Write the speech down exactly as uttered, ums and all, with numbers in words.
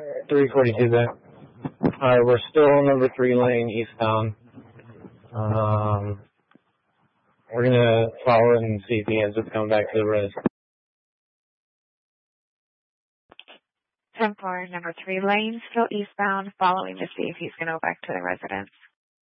three forty-two back. Alright, we're still on number three lane eastbound. Um, we're gonna follow and see if he ends up coming back to the res. ten four, number three lane, still eastbound, following to see if he's going to go back to the residence.